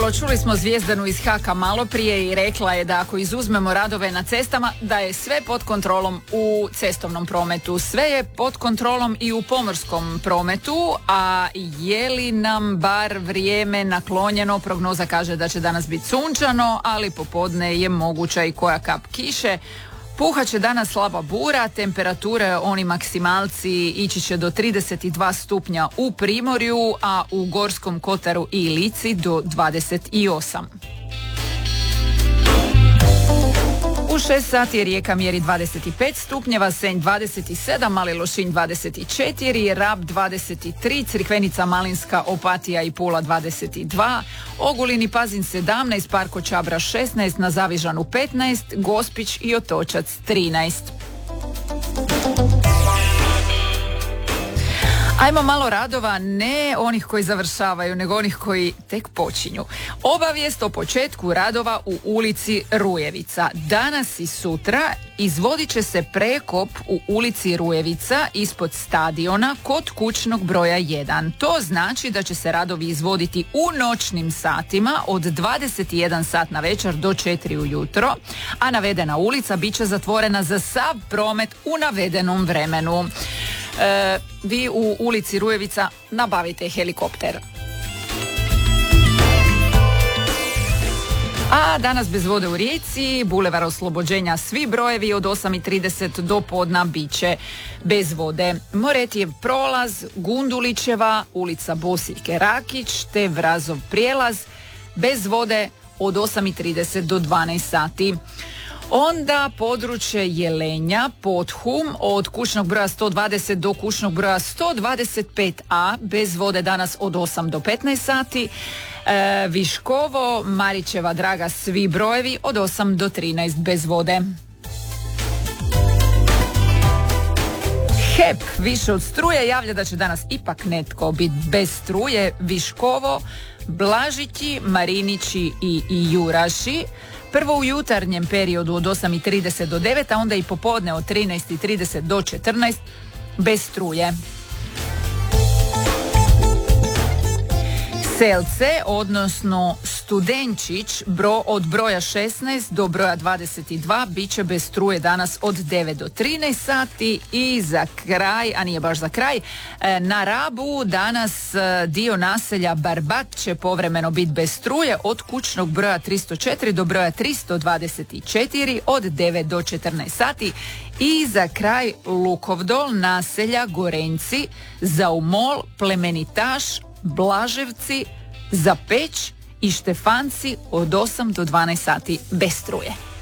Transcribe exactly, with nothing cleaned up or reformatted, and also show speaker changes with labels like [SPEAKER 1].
[SPEAKER 1] Evo, čuli smo Zvijezdanu iz Haka malo prije i rekla je da ako izuzmemo radove na cestama, da je sve pod kontrolom u cestovnom prometu. Sve je pod kontrolom i u pomorskom prometu, a je li nam bar vrijeme naklonjeno? Prognoza kaže da će danas biti sunčano, ali popodne je moguća i koja kap kiše. Puhat će danas slaba bura, temperature oni maksimalci ići će do trideset dva stupnja u Primorju, a u Gorskom kotaru i Lici do dvadeset osam. U šest sati Rijeka mjeri dvadeset pet stupnjeva, Senj dvadeset sedam, Mali Lošinj dvadeset četiri, Rab dvadeset tri, Crikvenica, Malinska, Opatija i Pula dvadeset dva, Ogulin i Pazin sedamnaest, Parko Čabra šesnaest, na Zavižanu petnaest, Gospić i Otočac trinaest. Ajmo malo radova, ne onih koji završavaju, nego onih koji tek počinju. Obavijest o početku radova u ulici Rujevica. Danas i sutra izvodit će se prekop u ulici Rujevica ispod stadiona kod kućnog broja jedan. To znači da će se radovi izvoditi u noćnim satima od dvadeset jedan sat na večer do četiri ujutro, a navedena ulica bit će zatvorena za sav promet u navedenom vremenu. E, vi u ulici Rujevica nabavite helikopter. A danas bez vode u Rijeci, Bulevar Oslobođenja, svi brojevi od osam i trideset do podna bit će bez vode. Moretijev prolaz, Gundulićeva, ulica Bosiljke Rakić te Vrazov prijelaz bez vode od osam i trideset do dvanaest sati. Onda područje Jelenja, Podhum, od kućnog broja sto dvadeset do kućnog broja sto dvadeset pet a, bez vode danas od osam do petnaest sati. E, Viškovo, Marićeva Draga, svi brojevi od osam do trinaest bez vode. H E P više od struje javlja da će danas ipak netko biti bez struje. Viškovo, Blažići, Marinići i, i Juraši. Prvo u jutarnjem periodu od osam i trideset do devet, a onda i popodne od trinaest i trideset do četrnaest bez struje. Selce, odnosno Studenčić, bro, od broja šesnaest do broja dvadeset dva, bit će bez struje danas od devet do trinaest sati. I za kraj, a nije baš za kraj, na Rabu danas dio naselja Barbat će povremeno biti bez struje od kućnog broja tristo četiri do broja tristo dvadeset četiri od devet do četrnaest sati. I za kraj Lukovdol, naselja Gorenci, Zaumol, Plemenitaš, Blaževci, Zapeć i Štefanci od osam do dvanaest sati bez struje.